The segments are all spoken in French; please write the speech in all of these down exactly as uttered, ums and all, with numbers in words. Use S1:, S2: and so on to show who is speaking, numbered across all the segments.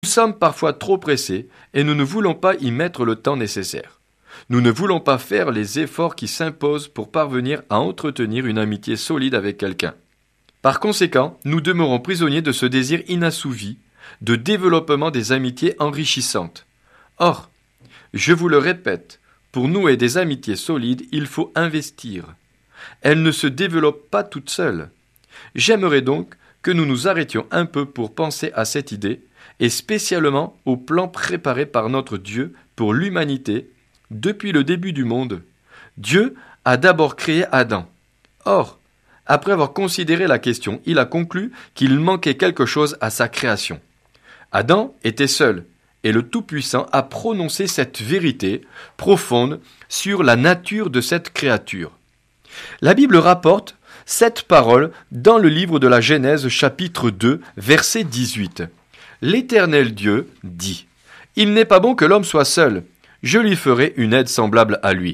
S1: Nous sommes parfois trop pressés et nous ne voulons pas y mettre le temps nécessaire. Nous ne voulons pas faire les efforts qui s'imposent pour parvenir à entretenir une amitié solide avec quelqu'un. Par conséquent, nous demeurons prisonniers de ce désir inassouvi de développement des amitiés enrichissantes. Or, je vous le répète, pour nouer des amitiés solides, il faut investir. Elles ne se développent pas toutes seules. J'aimerais donc que nous nous arrêtions un peu pour penser à cette idée, et spécialement au plan préparé par notre Dieu pour l'humanité depuis le début du monde. Dieu a d'abord créé Adam. Or, après avoir considéré la question, il a conclu qu'il manquait quelque chose à sa création. Adam était seul, et le Tout-Puissant a prononcé cette vérité profonde sur la nature de cette créature. La Bible rapporte cette parole dans le livre de la Genèse chapitre deux, verset dix-huit. L'Éternel Dieu dit : « Il n'est pas bon que l'homme soit seul, je lui ferai une aide semblable à lui. »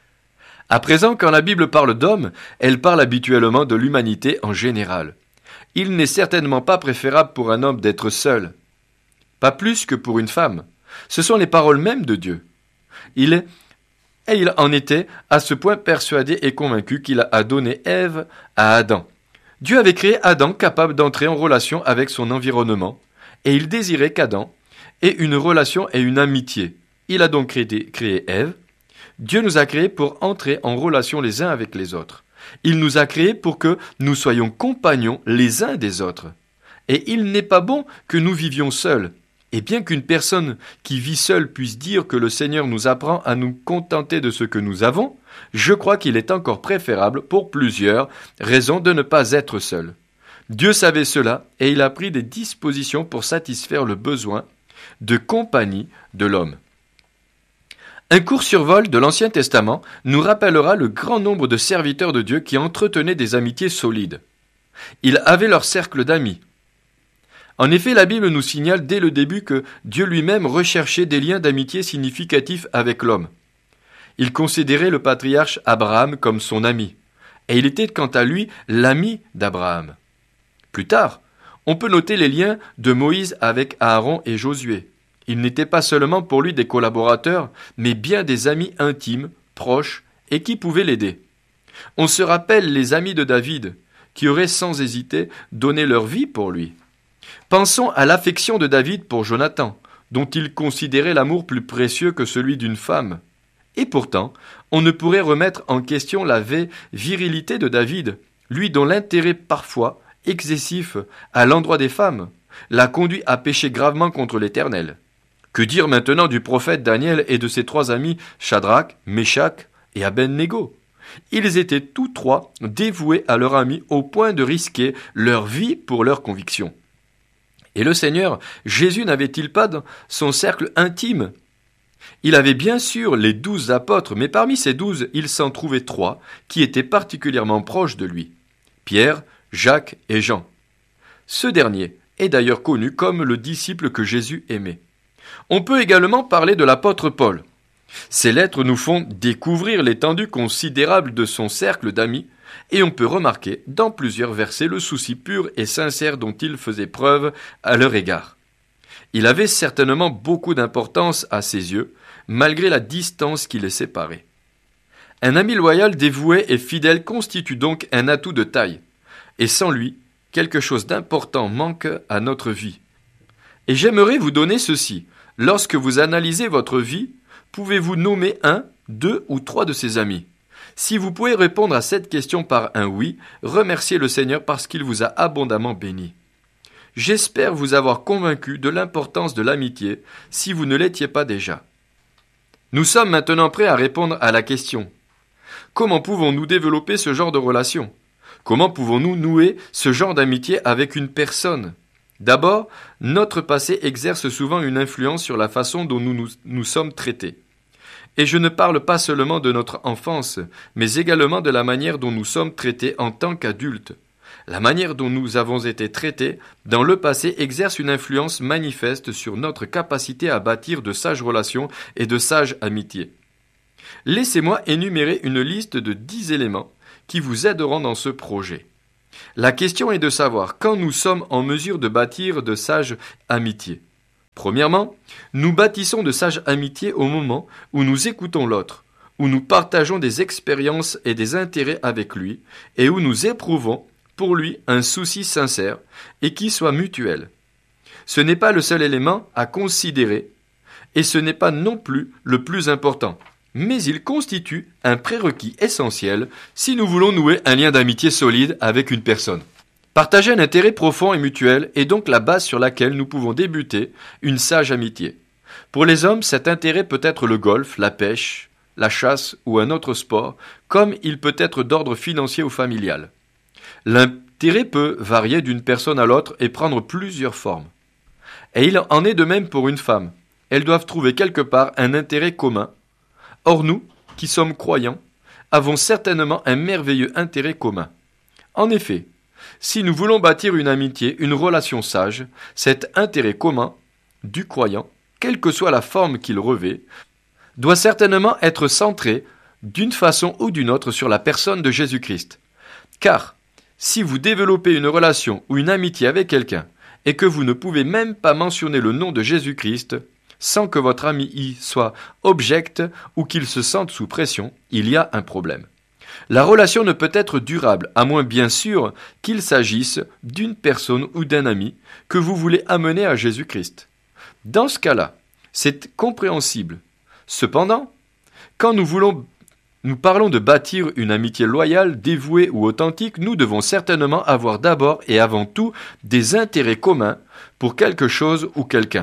S1: À présent, quand la Bible parle d'homme, elle parle habituellement de l'humanité en général. Il n'est certainement pas préférable pour un homme d'être seul, pas plus que pour une femme. Ce sont les paroles mêmes de Dieu. Il est, et il en était à ce point persuadé et convaincu qu'il a donné Ève à Adam. Dieu avait créé Adam capable d'entrer en relation avec son environnement, et il désirait qu'Adam ait une relation et une amitié. Il a donc créé, créé Ève. Dieu nous a créés pour entrer en relation les uns avec les autres. Il nous a créés pour que nous soyons compagnons les uns des autres. Et il n'est pas bon que nous vivions seuls. Et bien qu'une personne qui vit seule puisse dire que le Seigneur nous apprend à nous contenter de ce que nous avons, je crois qu'il est encore préférable pour plusieurs raisons de ne pas être seul. Dieu savait cela et il a pris des dispositions pour satisfaire le besoin de compagnie de l'homme. Un court survol de l'Ancien Testament nous rappellera le grand nombre de serviteurs de Dieu qui entretenaient des amitiés solides. Ils avaient leur cercle d'amis. En effet, la Bible nous signale dès le début que Dieu lui-même recherchait des liens d'amitié significatifs avec l'homme. Il considérait le patriarche Abraham comme son ami, et il était quant à lui l'ami d'Abraham. Plus tard, on peut noter les liens de Moïse avec Aaron et Josué. Ils n'étaient pas seulement pour lui des collaborateurs, mais bien des amis intimes, proches, et qui pouvaient l'aider. On se rappelle les amis de David, qui auraient sans hésiter donné leur vie pour lui. Pensons à l'affection de David pour Jonathan, dont il considérait l'amour plus précieux que celui d'une femme. Et pourtant, on ne pourrait remettre en question la virilité de David, lui dont l'intérêt parfois excessif à l'endroit des femmes l'a conduit à pécher gravement contre l'Éternel. Que dire maintenant du prophète Daniel et de ses trois amis Shadrach, Meshach et Abednego? Ils étaient tous trois dévoués à leur ami au point de risquer leur vie pour leurs convictions. Et le Seigneur, Jésus n'avait-il pas dans son cercle intime? Il avait bien sûr les douze apôtres, mais parmi ces douze, il s'en trouvait trois qui étaient particulièrement proches de lui. Pierre, Jacques et Jean. Ce dernier est d'ailleurs connu comme le disciple que Jésus aimait. On peut également parler de l'apôtre Paul. Ces lettres nous font découvrir l'étendue considérable de son cercle d'amis, et on peut remarquer dans plusieurs versets le souci pur et sincère dont il faisait preuve à leur égard. Il avait certainement beaucoup d'importance à ses yeux, malgré la distance qui les séparait. Un ami loyal, dévoué et fidèle constitue donc un atout de taille, et sans lui, quelque chose d'important manque à notre vie. Et j'aimerais vous donner ceci. Lorsque vous analysez votre vie, pouvez-vous nommer un, deux ou trois de ces amis? Si vous pouvez répondre à cette question par un oui, remerciez le Seigneur parce qu'il vous a abondamment béni. J'espère vous avoir convaincu de l'importance de l'amitié si vous ne l'étiez pas déjà. Nous sommes maintenant prêts à répondre à la question. Comment pouvons-nous développer ce genre de relation? Comment pouvons-nous nouer ce genre d'amitié avec une personne? D'abord, notre passé exerce souvent une influence sur la façon dont nous, nous nous sommes traités. Et je ne parle pas seulement de notre enfance, mais également de la manière dont nous sommes traités en tant qu'adultes. La manière dont nous avons été traités dans le passé exerce une influence manifeste sur notre capacité à bâtir de sages relations et de sages amitiés. Laissez-moi énumérer une liste de dix éléments qui vous aideront dans ce projet. La question est de savoir quand nous sommes en mesure de bâtir de sages amitiés. Premièrement, nous bâtissons de sages amitiés au moment où nous écoutons l'autre, où nous partageons des expériences et des intérêts avec lui, et où nous éprouvons pour lui un souci sincère et qui soit mutuel. Ce n'est pas le seul élément à considérer, et ce n'est pas non plus le plus important, mais il constitue un prérequis essentiel si nous voulons nouer un lien d'amitié solide avec une personne. Partager un intérêt profond et mutuel est donc la base sur laquelle nous pouvons débuter une sage amitié. Pour les hommes, cet intérêt peut être le golf, la pêche, la chasse ou un autre sport, comme il peut être d'ordre financier ou familial. L'intérêt peut varier d'une personne à l'autre et prendre plusieurs formes. Et il en est de même pour une femme. Elles doivent trouver quelque part un intérêt commun. Or nous, qui sommes croyants, avons certainement un merveilleux intérêt commun. En effet, si nous voulons bâtir une amitié, une relation sage, cet intérêt commun du croyant, quelle que soit la forme qu'il revêt, doit certainement être centré d'une façon ou d'une autre sur la personne de Jésus-Christ. Car, si vous développez une relation ou une amitié avec quelqu'un et que vous ne pouvez même pas mentionner le nom de Jésus-Christ, sans que votre ami y soit objecte ou qu'il se sente sous pression, il y a un problème. La relation ne peut être durable, à moins bien sûr qu'il s'agisse d'une personne ou d'un ami que vous voulez amener à Jésus-Christ. Dans ce cas-là, c'est compréhensible. Cependant, quand nous voulons, nous parlons de bâtir une amitié loyale, dévouée ou authentique, nous devons certainement avoir d'abord et avant tout des intérêts communs pour quelque chose ou quelqu'un.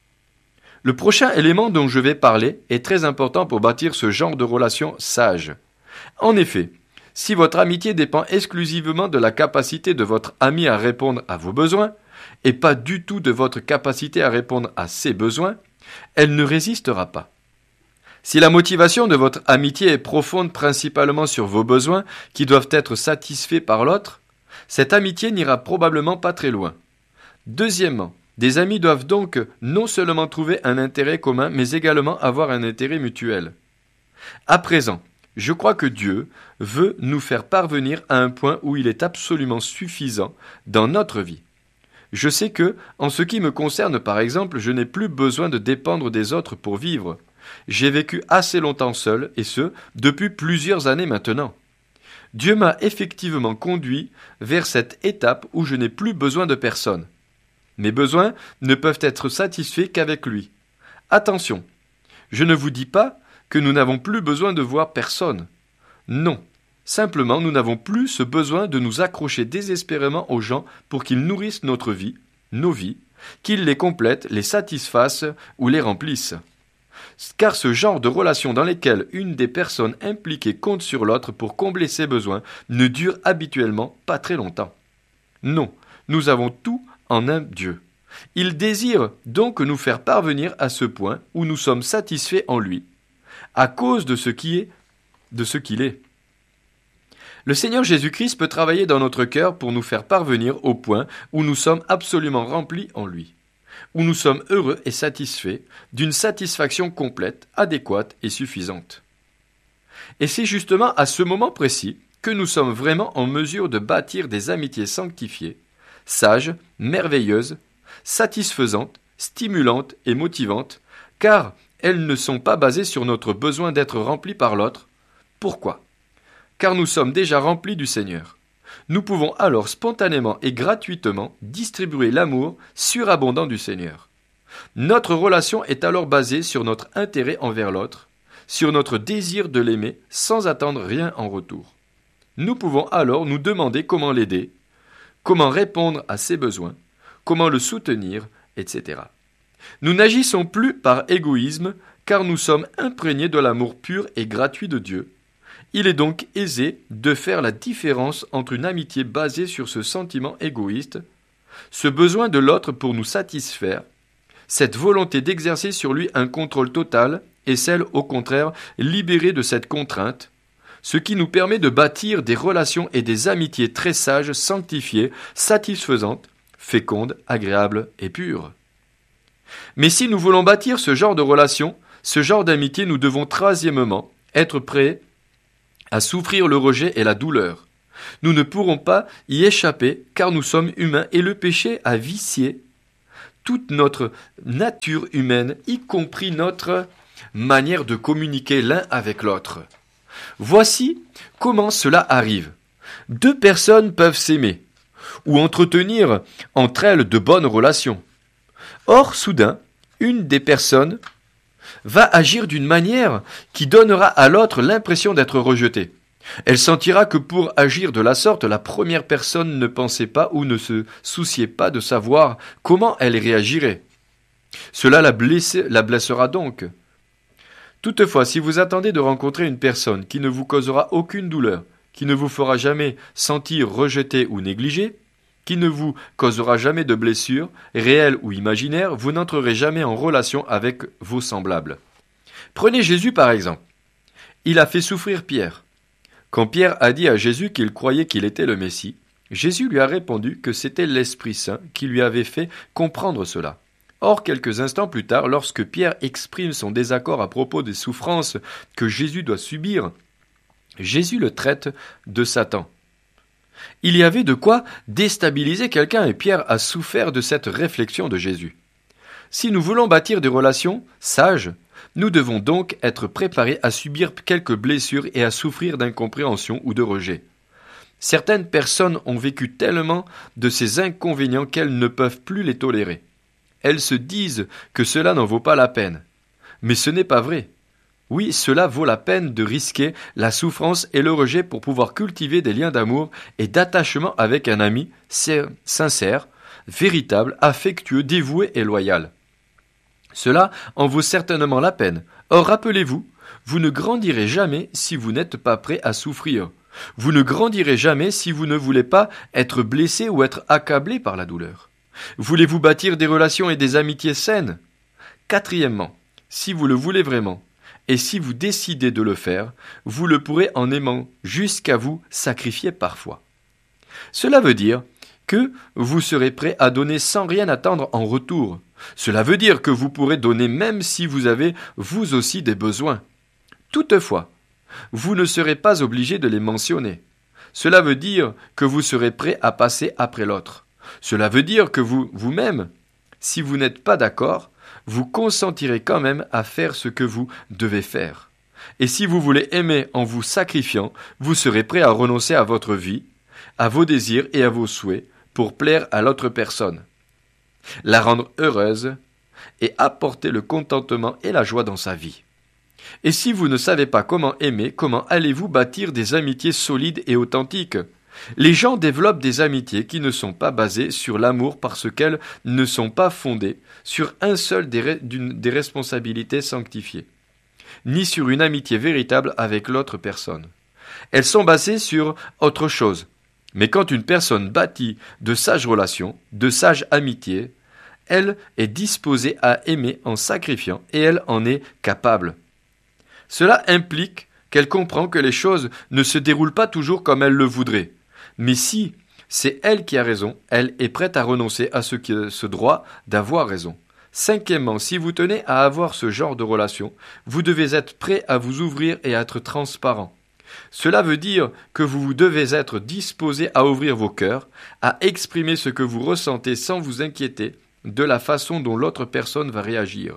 S1: Le prochain élément dont je vais parler est très important pour bâtir ce genre de relation sage. En effet, si votre amitié dépend exclusivement de la capacité de votre ami à répondre à vos besoins, et pas du tout de votre capacité à répondre à ses besoins, elle ne résistera pas. Si la motivation de votre amitié est profonde principalement sur vos besoins qui doivent être satisfaits par l'autre, cette amitié n'ira probablement pas très loin. Deuxièmement, des amis doivent donc non seulement trouver un intérêt commun, mais également avoir un intérêt mutuel. À présent, je crois que Dieu veut nous faire parvenir à un point où il est absolument suffisant dans notre vie. Je sais que, en ce qui me concerne par exemple, je n'ai plus besoin de dépendre des autres pour vivre. J'ai vécu assez longtemps seul, et ce, depuis plusieurs années maintenant. Dieu m'a effectivement conduit vers cette étape où je n'ai plus besoin de personne. Mes besoins ne peuvent être satisfaits qu'avec lui. Attention, je ne vous dis pas que nous n'avons plus besoin de voir personne. Non, simplement nous n'avons plus ce besoin de nous accrocher désespérément aux gens pour qu'ils nourrissent notre vie, nos vies, qu'ils les complètent, les satisfassent ou les remplissent. Car ce genre de relations dans lesquelles une des personnes impliquées compte sur l'autre pour combler ses besoins ne dure habituellement pas très longtemps. Non, nous avons tout en un Dieu. Il désire donc nous faire parvenir à ce point où nous sommes satisfaits en lui, à cause de ce qui est, de ce qu'il est. Le Seigneur Jésus-Christ peut travailler dans notre cœur pour nous faire parvenir au point où nous sommes absolument remplis en lui, où nous sommes heureux et satisfaits d'une satisfaction complète, adéquate et suffisante. Et c'est justement à ce moment précis que nous sommes vraiment en mesure de bâtir des amitiés sanctifiées, sages, merveilleuses, satisfaisantes, stimulantes et motivantes, car elles ne sont pas basées sur notre besoin d'être remplis par l'autre. Pourquoi ? Car nous sommes déjà remplis du Seigneur. Nous pouvons alors spontanément et gratuitement distribuer l'amour surabondant du Seigneur. Notre relation est alors basée sur notre intérêt envers l'autre, sur notre désir de l'aimer sans attendre rien en retour. Nous pouvons alors nous demander comment l'aider, comment répondre à ses besoins, comment le soutenir, et cetera. Nous n'agissons plus par égoïsme, car nous sommes imprégnés de l'amour pur et gratuit de Dieu. Il est donc aisé de faire la différence entre une amitié basée sur ce sentiment égoïste, ce besoin de l'autre pour nous satisfaire, cette volonté d'exercer sur lui un contrôle total, et celle, au contraire, libérée de cette contrainte, ce qui nous permet de bâtir des relations et des amitiés très sages, sanctifiées, satisfaisantes, fécondes, agréables et pures. Mais si nous voulons bâtir ce genre de relation, ce genre d'amitié, nous devons troisièmement être prêts à souffrir le rejet et la douleur. Nous ne pourrons pas y échapper car nous sommes humains et le péché a vicié toute notre nature humaine, y compris notre manière de communiquer l'un avec l'autre. Voici comment cela arrive. Deux personnes peuvent s'aimer ou entretenir entre elles de bonnes relations. Or, soudain, une des personnes va agir d'une manière qui donnera à l'autre l'impression d'être rejetée. Elle sentira que pour agir de la sorte, la première personne ne pensait pas ou ne se souciait pas de savoir comment elle réagirait. Cela la, blessé, la blessera donc. Toutefois, si vous attendez de rencontrer une personne qui ne vous causera aucune douleur, qui ne vous fera jamais sentir rejeté ou négligé, qui ne vous causera jamais de blessures, réelles ou imaginaires, vous n'entrerez jamais en relation avec vos semblables. Prenez Jésus par exemple. Il a fait souffrir Pierre. Quand Pierre a dit à Jésus qu'il croyait qu'il était le Messie, Jésus lui a répondu que c'était l'Esprit Saint qui lui avait fait comprendre cela. Or, quelques instants plus tard, lorsque Pierre exprime son désaccord à propos des souffrances que Jésus doit subir, Jésus le traite de Satan. Il y avait de quoi déstabiliser quelqu'un et Pierre a souffert de cette réflexion de Jésus. Si nous voulons bâtir des relations sages, nous devons donc être préparés à subir quelques blessures et à souffrir d'incompréhension ou de rejet. Certaines personnes ont vécu tellement de ces inconvénients qu'elles ne peuvent plus les tolérer. Elles se disent que cela n'en vaut pas la peine. Mais ce n'est pas vrai. Oui, cela vaut la peine de risquer la souffrance et le rejet pour pouvoir cultiver des liens d'amour et d'attachement avec un ami sincère, véritable, affectueux, dévoué et loyal. Cela en vaut certainement la peine. Or, rappelez-vous, vous ne grandirez jamais si vous n'êtes pas prêt à souffrir. Vous ne grandirez jamais si vous ne voulez pas être blessé ou être accablé par la douleur. Voulez-vous bâtir des relations et des amitiés saines? Quatrièmement, si vous le voulez vraiment, et si vous décidez de le faire, vous le pourrez en aimant jusqu'à vous sacrifier parfois. Cela veut dire que vous serez prêt à donner sans rien attendre en retour. Cela veut dire que vous pourrez donner même si vous avez vous aussi des besoins. Toutefois, vous ne serez pas obligé de les mentionner. Cela veut dire que vous serez prêt à passer après l'autre. Cela veut dire que vous, vous-même, si vous n'êtes pas d'accord, vous consentirez quand même à faire ce que vous devez faire. Et si vous voulez aimer en vous sacrifiant, vous serez prêt à renoncer à votre vie, à vos désirs et à vos souhaits pour plaire à l'autre personne, la rendre heureuse et apporter le contentement et la joie dans sa vie. Et si vous ne savez pas comment aimer, comment allez-vous bâtir des amitiés solides et authentiques ? Les gens développent des amitiés qui ne sont pas basées sur l'amour parce qu'elles ne sont pas fondées sur un seul des, re- des responsabilités sanctifiées, ni sur une amitié véritable avec l'autre personne. Elles sont basées sur autre chose. Mais quand une personne bâtit de sages relations, de sages amitiés, elle est disposée à aimer en sacrifiant et elle en est capable. Cela implique qu'elle comprend que les choses ne se déroulent pas toujours comme elle le voudrait. Mais si c'est elle qui a raison, elle est prête à renoncer à ce, qui, ce droit d'avoir raison. Cinquièmement, si vous tenez à avoir ce genre de relation, vous devez être prêt à vous ouvrir et à être transparent. Cela veut dire que vous devez être disposé à ouvrir vos cœurs, à exprimer ce que vous ressentez sans vous inquiéter de la façon dont l'autre personne va réagir.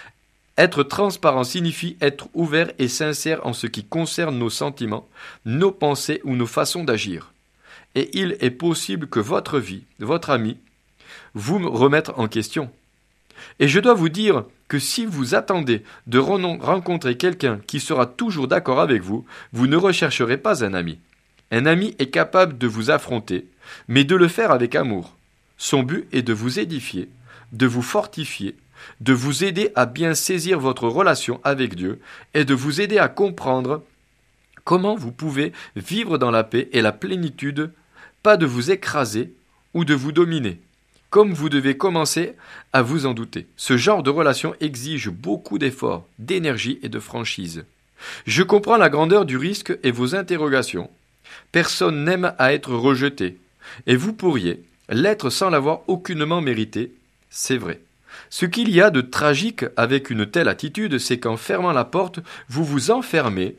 S1: Être transparent signifie être ouvert et sincère en ce qui concerne nos sentiments, nos pensées ou nos façons d'agir. Et il est possible que votre vie, votre ami, vous remette en question. Et je dois vous dire que si vous attendez de rencontrer quelqu'un qui sera toujours d'accord avec vous, vous ne rechercherez pas un ami. Un ami est capable de vous affronter, mais de le faire avec amour. Son but est de vous édifier, de vous fortifier, de vous aider à bien saisir votre relation avec Dieu et de vous aider à comprendre comment vous pouvez vivre dans la paix et la plénitude, pas de vous écraser ou de vous dominer. Comme vous devez commencer à vous en douter. Ce genre de relation exige beaucoup d'efforts, d'énergie et de franchise. Je comprends la grandeur du risque et vos interrogations. Personne n'aime à être rejeté, et vous pourriez l'être sans l'avoir aucunement mérité, c'est vrai. Ce qu'il y a de tragique avec une telle attitude, c'est qu'en fermant la porte, vous vous enfermez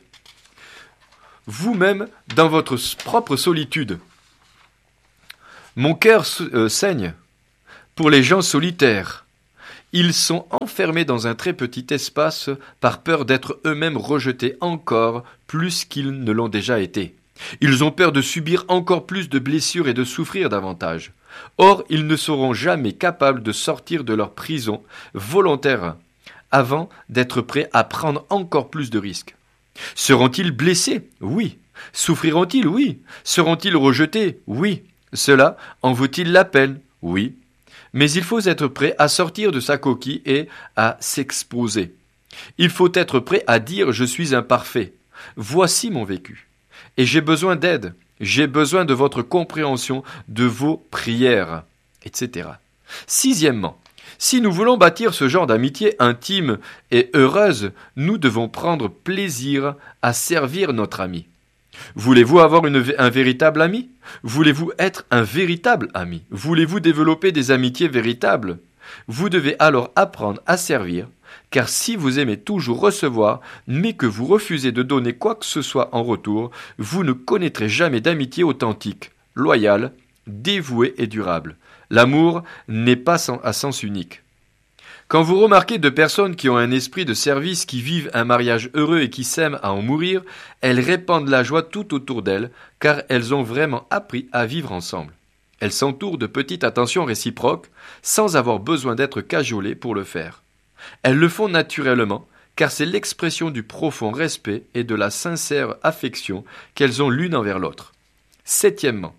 S1: vous-même dans votre propre solitude. Mon cœur euh, saigne. pour les gens solitaires. Ils sont enfermés dans un très petit espace par peur d'être eux-mêmes rejetés encore plus qu'ils ne l'ont déjà été. Ils ont peur de subir encore plus de blessures et de souffrir davantage. Or, ils ne seront jamais capables de sortir de leur prison volontaire avant d'être prêts à prendre encore plus de risques. Seront-ils blessés? Oui. Souffriront-ils? Oui. Seront-ils rejetés? Oui. Cela en vaut-il la peine? Oui. Mais il faut être prêt à sortir de sa coquille et à s'exposer. Il faut être prêt à dire « je suis imparfait ». Voici mon vécu. Et j'ai besoin d'aide. J'ai besoin de votre compréhension, de vos prières, et cetera. Sixièmement, si nous voulons bâtir ce genre d'amitié intime et heureuse, nous devons prendre plaisir à servir notre ami. Voulez-vous avoir une, un véritable ami? Voulez-vous être un véritable ami? Voulez-vous développer des amitiés véritables? Vous devez alors apprendre à servir, car si vous aimez toujours recevoir, mais que vous refusez de donner quoi que ce soit en retour, vous ne connaîtrez jamais d'amitié authentique, loyale, dévouée et durable. L'amour n'est pas à sens unique. Quand vous remarquez deux personnes qui ont un esprit de service, qui vivent un mariage heureux et qui s'aiment à en mourir, elles répandent la joie tout autour d'elles, car elles ont vraiment appris à vivre ensemble. Elles s'entourent de petites attentions réciproques, sans avoir besoin d'être cajolées pour le faire. Elles le font naturellement, car c'est l'expression du profond respect et de la sincère affection qu'elles ont l'une envers l'autre. Septièmement,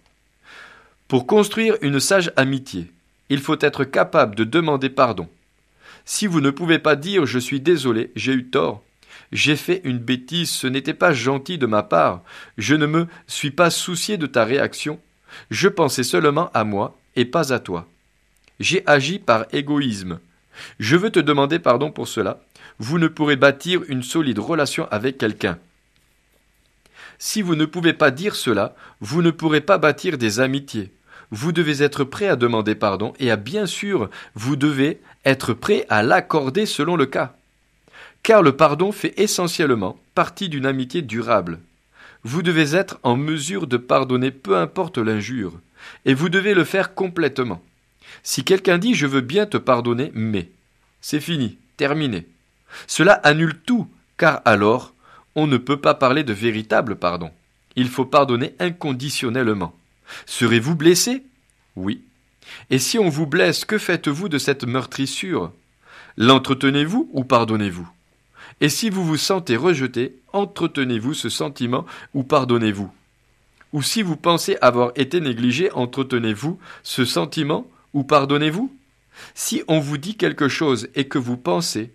S1: pour construire une sage amitié, il faut être capable de demander pardon. Si vous ne pouvez pas dire « je suis désolé, j'ai eu tort, j'ai fait une bêtise, ce n'était pas gentil de ma part, je ne me suis pas soucié de ta réaction, je pensais seulement à moi et pas à toi. J'ai agi par égoïsme. Je veux te demander pardon pour cela. Vous ne pourrez bâtir une solide relation avec quelqu'un. Si vous ne pouvez pas dire cela, vous ne pourrez pas bâtir des amitiés. Vous devez être prêt à demander pardon et à bien sûr, vous devez être prêt à l'accorder selon le cas. Car le pardon fait essentiellement partie d'une amitié durable. Vous devez être en mesure de pardonner peu importe l'injure, et vous devez le faire complètement. Si quelqu'un dit « je veux bien te pardonner, mais », c'est fini, terminé. Cela annule tout, car alors, on ne peut pas parler de véritable pardon. Il faut pardonner inconditionnellement. Serez-vous blessé? Oui. Et si on vous blesse, que faites-vous de cette meurtrissure? L'entretenez-vous ou pardonnez-vous? Et si vous vous sentez rejeté, entretenez-vous ce sentiment ou pardonnez-vous? Ou si vous pensez avoir été négligé, entretenez-vous ce sentiment ou pardonnez-vous? Si on vous dit quelque chose et que vous pensez,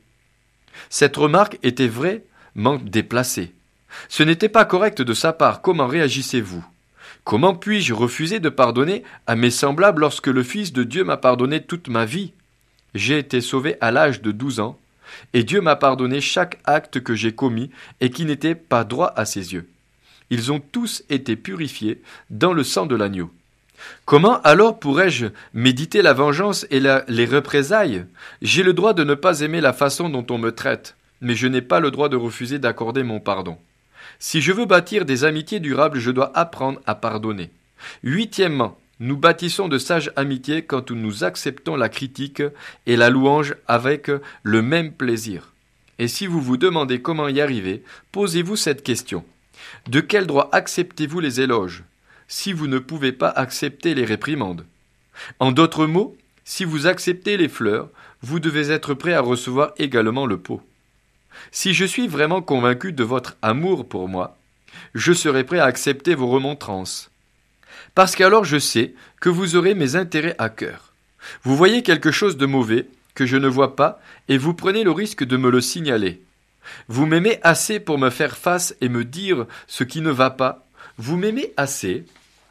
S1: cette remarque était vraiment déplacée. Ce n'était pas correct de sa part, comment réagissez-vous? Comment puis-je refuser de pardonner à mes semblables lorsque le Fils de Dieu m'a pardonné toute ma vie? J'ai été sauvé à l'âge de douze ans, et Dieu m'a pardonné chaque acte que j'ai commis et qui n'était pas droit à ses yeux. Ils ont tous été purifiés dans le sang de l'agneau. Comment alors pourrais-je méditer la vengeance et la, les représailles? J'ai le droit de ne pas aimer la façon dont on me traite, mais je n'ai pas le droit de refuser d'accorder mon pardon. Si je veux bâtir des amitiés durables, je dois apprendre à pardonner. Huitièmement, nous bâtissons de sages amitiés quand nous acceptons la critique et la louange avec le même plaisir. Et si vous vous demandez comment y arriver, posez-vous cette question. De quel droit acceptez-vous les éloges, si vous ne pouvez pas accepter les réprimandes? En d'autres mots, si vous acceptez les fleurs, vous devez être prêt à recevoir également le pot. Si je suis vraiment convaincu de votre amour pour moi, je serai prêt à accepter vos remontrances. Parce qu'alors je sais que vous aurez mes intérêts à cœur. Vous voyez quelque chose de mauvais que je ne vois pas et vous prenez le risque de me le signaler. Vous m'aimez assez pour me faire face et me dire ce qui ne va pas. Vous m'aimez assez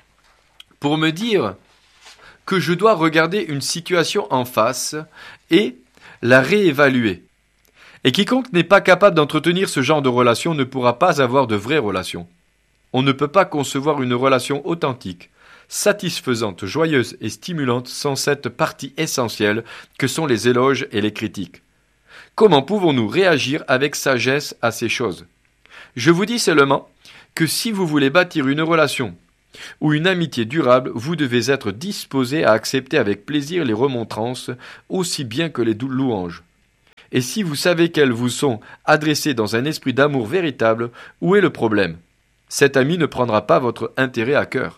S1: pour me dire que je dois regarder une situation en face et la réévaluer. Et quiconque n'est pas capable d'entretenir ce genre de relation ne pourra pas avoir de vraies relations. On ne peut pas concevoir une relation authentique, satisfaisante, joyeuse et stimulante sans cette partie essentielle que sont les éloges et les critiques. Comment pouvons-nous réagir avec sagesse à ces choses? Je vous dis seulement que si vous voulez bâtir une relation ou une amitié durable, vous devez être disposé à accepter avec plaisir les remontrances, aussi bien que les louanges. Et si vous savez qu'elles vous sont adressées dans un esprit d'amour véritable, où est le problème? Cet ami ne prendra pas votre intérêt à cœur.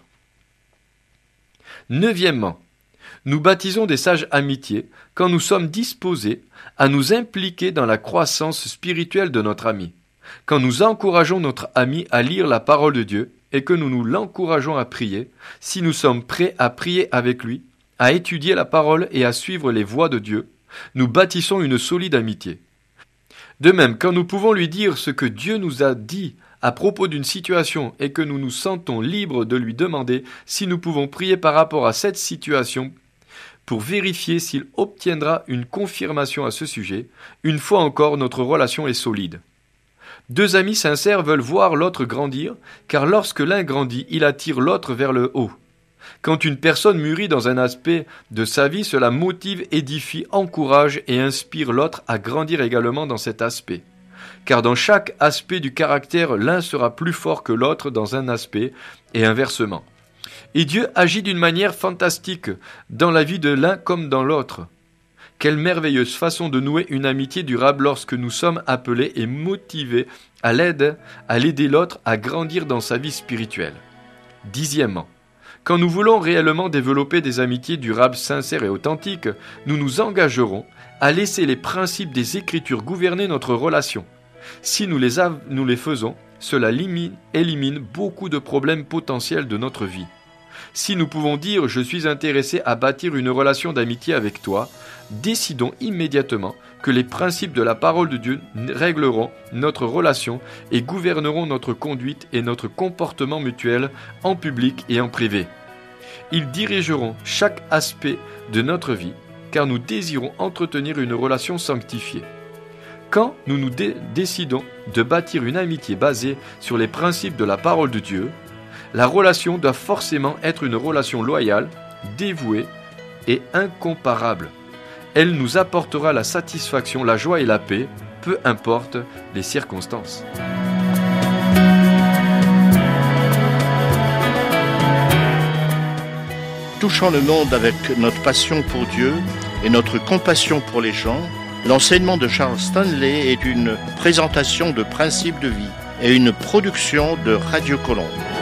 S1: Neuvièmement, nous baptisons des sages amitiés quand nous sommes disposés à nous impliquer dans la croissance spirituelle de notre ami, quand nous encourageons notre ami à lire la parole de Dieu et que nous nous l'encourageons à prier, si nous sommes prêts à prier avec lui, à étudier la parole et à suivre les voies de Dieu, nous bâtissons une solide amitié. De même, quand nous pouvons lui dire ce que Dieu nous a dit à propos d'une situation et que nous nous sentons libres de lui demander si nous pouvons prier par rapport à cette situation pour vérifier s'il obtiendra une confirmation à ce sujet, une fois encore notre relation est solide. Deux amis sincères veulent voir l'autre grandir, car lorsque l'un grandit, il attire l'autre vers le haut. Quand une personne mûrit dans un aspect de sa vie, cela motive, édifie, encourage et inspire l'autre à grandir également dans cet aspect. Car dans chaque aspect du caractère, l'un sera plus fort que l'autre dans un aspect, et inversement. Et Dieu agit d'une manière fantastique dans la vie de l'un comme dans l'autre. Quelle merveilleuse façon de nouer une amitié durable lorsque nous sommes appelés et motivés à l'aide, à l'aider l'autre à grandir dans sa vie spirituelle. Dixièmement, quand nous voulons réellement développer des amitiés durables, sincères et authentiques, nous nous engagerons à laisser les principes des Écritures gouverner notre relation. Si nous les, av- nous les faisons, cela limite, élimine beaucoup de problèmes potentiels de notre vie. Si nous pouvons dire « je suis intéressé à bâtir une relation d'amitié avec toi », décidons immédiatement que les principes de la parole de Dieu régleront notre relation et gouverneront notre conduite et notre comportement mutuel en public et en privé. Ils dirigeront chaque aspect de notre vie, car nous désirons entretenir une relation sanctifiée. Quand nous nous dé- décidons de bâtir une amitié basée sur les principes de la parole de Dieu, la relation doit forcément être une relation loyale, dévouée et incomparable. Elle nous apportera la satisfaction, la joie et la paix, peu importe les circonstances.
S2: Touchant le monde avec notre passion pour Dieu et notre compassion pour les gens, l'enseignement de Charles Stanley est une présentation de principes de vie et une production de Radio Colombe.